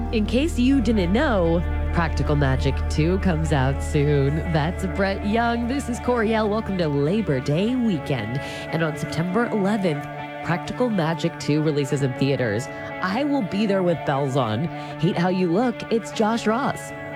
In case you didn't know, Practical Magic 2 comes out soon. That's Brett Young. This is Coriel. Welcome to Labor Day weekend. And on September 11th, Practical Magic 2 releases in theaters. I will be there with bells on. Hate How You Look, it's Josh Ross.